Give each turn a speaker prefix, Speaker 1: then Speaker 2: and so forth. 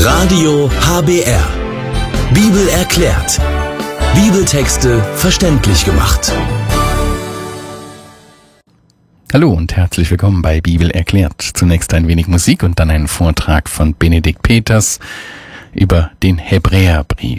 Speaker 1: Radio HBR. Bibel erklärt. Bibeltexte verständlich gemacht.
Speaker 2: Hallo und herzlich willkommen bei Bibel erklärt. Zunächst ein wenig Musik und dann ein Vortrag von Benedikt Peters über den Hebräerbrief.